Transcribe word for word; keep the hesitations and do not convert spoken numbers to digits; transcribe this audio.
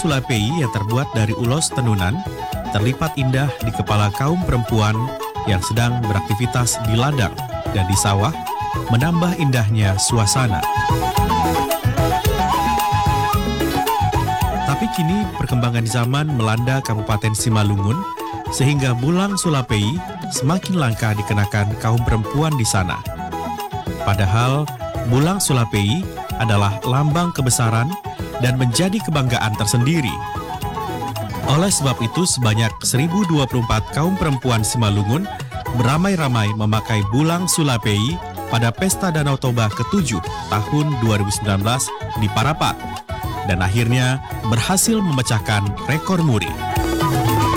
sulapei yang terbuat dari ulos tenunan terlipat indah di kepala kaum perempuan yang sedang beraktivitas di ladang dan di sawah, menambah indahnya suasana. Tapi kini perkembangan zaman melanda Kabupaten Simalungun sehingga bulang sulapei semakin langka dikenakan kaum perempuan di sana. Padahal bulang sulapei adalah lambang kebesaran dan menjadi kebanggaan tersendiri. Oleh sebab itu, sebanyak seribu dua puluh empat kaum perempuan Simalungun beramai-ramai memakai bulang sulapei pada Pesta Danau Toba ketujuh tahun dua ribu sembilan belas di Parapat, dan akhirnya berhasil memecahkan rekor muri.